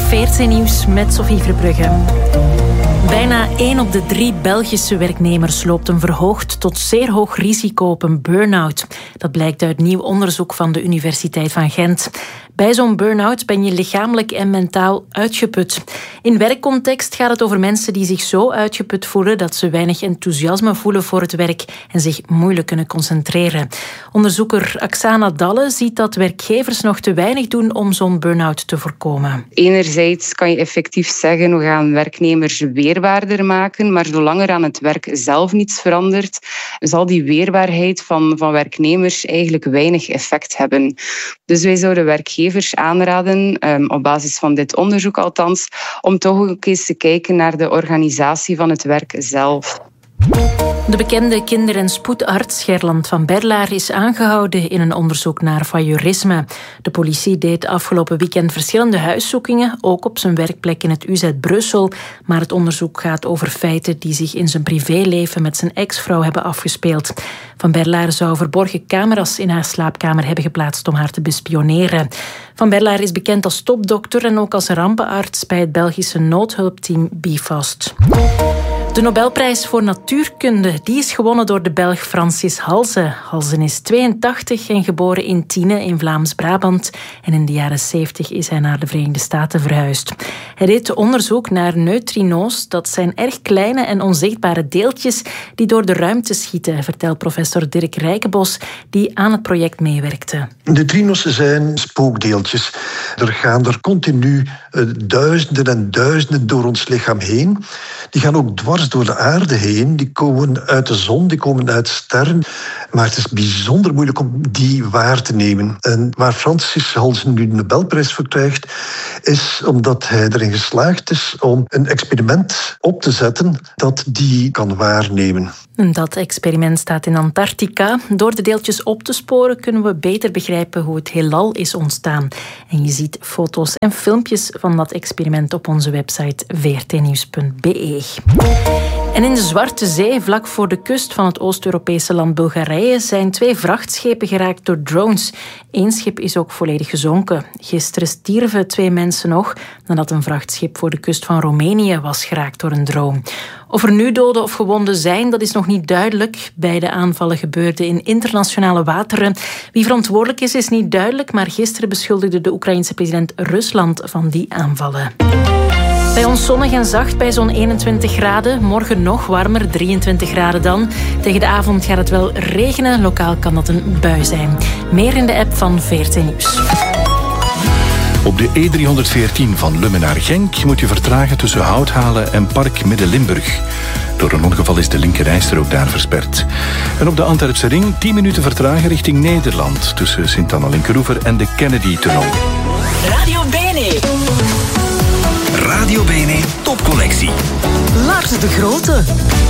VRT Nieuws met Sophie Verbrugge. Bijna 1 op de 3 Belgische werknemers loopt een verhoogd tot zeer hoog risico op een burn-out. Dat blijkt uit nieuw onderzoek van de Universiteit van Gent. Bij zo'n burn-out ben je lichamelijk en mentaal uitgeput. In werkcontext gaat het over mensen die zich zo uitgeput voelen dat ze weinig enthousiasme voelen voor het werk en zich moeilijk kunnen concentreren. Onderzoeker Aksana Dalle ziet dat werkgevers nog te weinig doen om zo'n burn-out te voorkomen. Enerzijds kan je effectief zeggen, we gaan werknemers weerbaarder maken, maar zolang er aan het werk zelf niets verandert, zal die weerbaarheid van werknemers eigenlijk weinig effect hebben. Dus wij zouden werkgevers aanraden, op basis van dit onderzoek althans, om toch ook eens te kijken naar de organisatie van het werk zelf. De bekende kinder- en spoedarts Gerland van Berlaar is aangehouden in een onderzoek naar voyeurisme. De politie deed afgelopen weekend verschillende huiszoekingen, ook op zijn werkplek in het UZ Brussel. Maar het onderzoek gaat over feiten die zich in zijn privéleven met zijn ex-vrouw hebben afgespeeld. Van Berlaar zou verborgen camera's in haar slaapkamer hebben geplaatst om haar te bespioneren. Van Berlaar is bekend als topdokter en ook als rampenarts bij het Belgische noodhulpteam Bifast. De Nobelprijs voor natuurkunde die is gewonnen door de Belg Francis Halse. Halse is 82 en geboren in Tiene in Vlaams-Brabant. En in de jaren 70 is hij naar de Verenigde Staten verhuisd. Hij deed onderzoek naar neutrino's. Dat zijn erg kleine en onzichtbare deeltjes die door de ruimte schieten, vertelt professor Dirk Rijkenbos, die aan het project meewerkte. Neutrino's zijn spookdeeltjes. Er gaan er continu duizenden en duizenden door ons lichaam heen. Die gaan ook dwars door de aarde heen. Die komen uit de zon, die komen uit sterren. Maar het is bijzonder moeilijk om die waar te nemen. En waar Francis Halse nu de Nobelprijs voor krijgt, is omdat hij erin geslaagd is om een experiment op te zetten dat die kan waarnemen. Dat experiment staat in Antarctica. Door de deeltjes op te sporen kunnen we beter begrijpen hoe het heelal is ontstaan. En je ziet foto's en filmpjes van dat experiment op onze website vrtnieuws.be. En in de Zwarte Zee, vlak voor de kust van het Oost-Europese land Bulgarije, zijn 2 vrachtschepen geraakt door drones. 1 schip is ook volledig gezonken. Gisteren stierven 2 mensen nog nadat een vrachtschip voor de kust van Roemenië was geraakt door een drone. Of er nu doden of gewonden zijn, dat is nog niet duidelijk. Beide aanvallen gebeurden in internationale wateren. Wie verantwoordelijk is niet duidelijk, maar gisteren beschuldigde de Oekraïense president Rusland van die aanvallen. Bij ons zonnig en zacht bij zo'n 21 graden. Morgen nog warmer, 23 graden dan. Tegen de avond gaat het wel regenen. Lokaal kan dat een bui zijn. Meer in de app van VRT Nieuws. Op de E314 van Lummen naar Genk moet je vertragen tussen Houthalen en Park Midden-Limburg. Door een ongeval is de linkerrijstrook daar versperd. En op de Antwerpse ring 10 minuten vertragen richting Nederland tussen Sint-Anna-Linkeroever en de Kennedy-tunnel. Radio Bene. Radio Bene Topcollectie. Lars de Grote.